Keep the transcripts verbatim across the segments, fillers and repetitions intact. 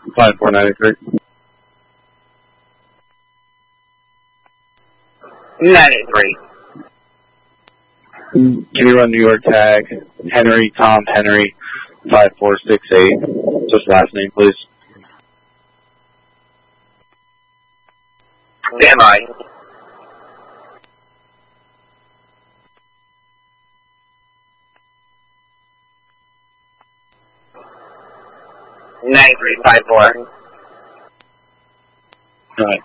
five four ninety-three. ninety-three. Can you run New York tag? Henry, Tom Henry, five four six eight. Just last name, please. Stand by. ninety-three five four. Right.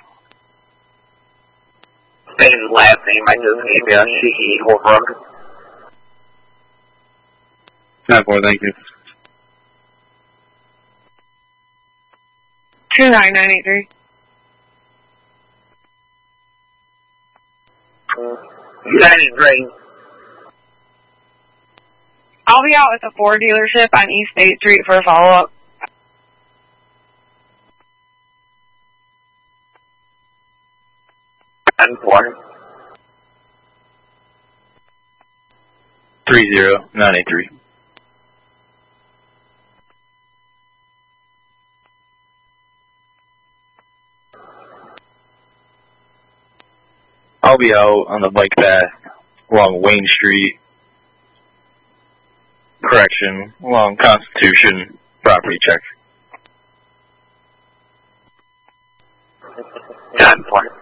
His last name, I just gave you, Sheehy Holbrook. five four, thank you. two nine nine eight three. ninety-three. I'll be out at the Ford dealership on East State Street for a follow-up. ten four. three zero nine eight three. I'll be out on the bike path along Wayne Street, correction, along Constitution, property check. ten four.